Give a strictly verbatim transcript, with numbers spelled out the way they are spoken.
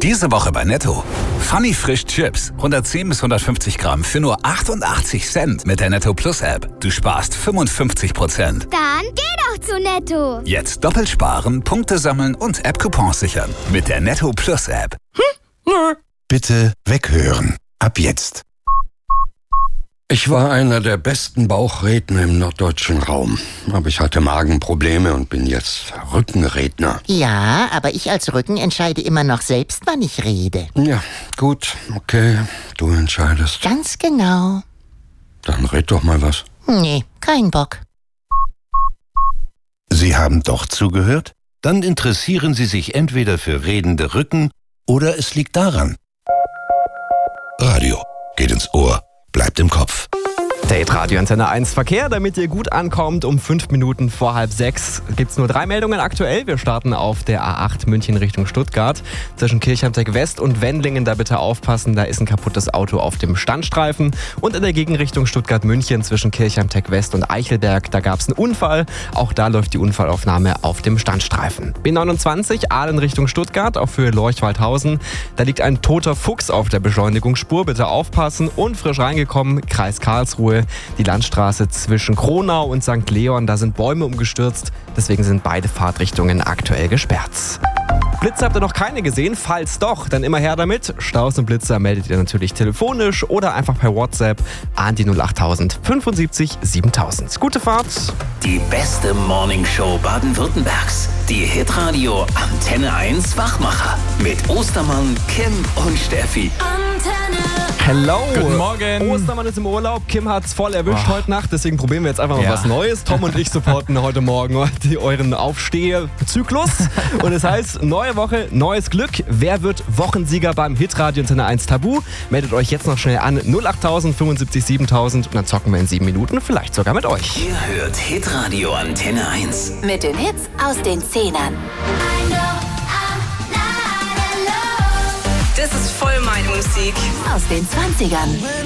Diese Woche bei Netto. Funny Frisch Chips. hundertzehn bis hundertfünfzig Gramm für nur achtundachtzig Cent mit der Netto Plus App. Du sparst fünfundfünfzig Prozent. Dann geh doch zu Netto. Jetzt doppelt sparen, Punkte sammeln und App-Coupons sichern. Mit der Netto Plus App. Hm? Bitte weghören. Ab jetzt. Ich war einer der besten Bauchredner im norddeutschen Raum. Aber ich hatte Magenprobleme und bin jetzt Rückenredner. Ja, aber ich als Rücken entscheide immer noch selbst, wann ich rede. Ja, gut, okay, du entscheidest. Ganz genau. Dann red doch mal was. Nee, kein Bock. Sie haben doch zugehört? Dann interessieren Sie sich entweder für redende Rücken oder es liegt daran. Radio geht ins Ohr, bleibt im Kopf. Date Radio Antenne eins Verkehr, damit ihr gut ankommt. Um fünf Minuten vor halb sechs gibt es nur drei Meldungen aktuell. Wir starten auf der A acht München Richtung Stuttgart. Zwischen Kirchheimteck West und Wendlingen, da bitte aufpassen, da ist ein kaputtes Auto auf dem Standstreifen. Und in der Gegenrichtung Stuttgart-München zwischen Kirchheimteck West und Eichelberg, da gab es einen Unfall. Auch da läuft die Unfallaufnahme auf dem Standstreifen. B neunundzwanzig Aalen Richtung Stuttgart auf Höhe Lorch-Waldhausen. Da liegt ein toter Fuchs auf der Beschleunigungsspur, bitte aufpassen. Und frisch reingekommen, Kreis Karlsruhe. Die Landstraße zwischen Kronau und Sankt Leon, da sind Bäume umgestürzt, deswegen sind beide Fahrtrichtungen aktuell gesperrt. Blitze habt ihr noch keine gesehen? Falls doch, dann immer her damit. Staus und Blitzer meldet ihr natürlich telefonisch oder einfach per WhatsApp an die null achttausend fünfundsiebzig siebentausend. Gute Fahrt! Die beste Morningshow Baden-Württembergs. Die Hitradio Antenne eins Wachmacher. Mit Ostermann, Kim und Steffi. Antenne. Hello! Guten Morgen! Ostermann ist im Urlaub, Kim hat's voll erwischt Oh. heute Nacht, deswegen probieren wir jetzt einfach mal Ja. was Neues. Tom und ich supporten heute Morgen die, euren Aufstehzyklus. Und es heißt, neue Woche, neues Glück. Wer wird Wochensieger beim Hitradio Antenne eins Tabu? Meldet euch jetzt noch schnell an, null achttausend fünfundsiebzig siebentausend und dann zocken wir in sieben Minuten, vielleicht sogar mit euch. Ihr hört Hitradio Antenne eins. Mit den Hits aus den Zehnern. Das ist voll meine Musik. Aus den zwanzigern.